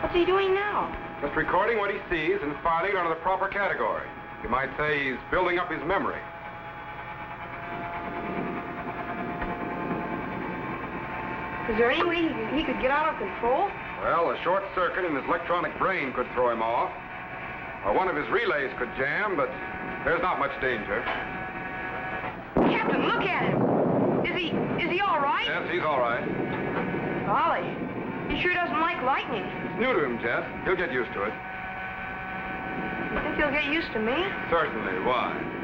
What's he doing now? Just recording what he sees and filing it under the proper category. You might say he's building up his memory. Is there any way he could get out of control? Well, a short circuit in his electronic brain could throw him off. Or one of his relays could jam, but there's not much danger. Captain, look at him. Is he all right? Yes, he's all right. Golly, he sure doesn't like lightning. It's new to him, Jess. He'll get used to it. You think he'll get used to me? Certainly. Why?